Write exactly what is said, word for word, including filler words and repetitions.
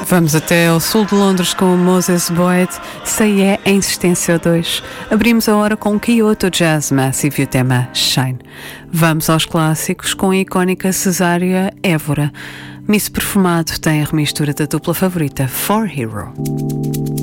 Vamos até ao sul de Londres com o Moses Boyd, Say É em Insistência dois. Abrimos a hora com Kyoto Jazz Massive e o tema Shine. Vamos aos clássicos com a icónica Cesária Évora. Miss Perfumado tem a remistura da dupla favorita, For Hero.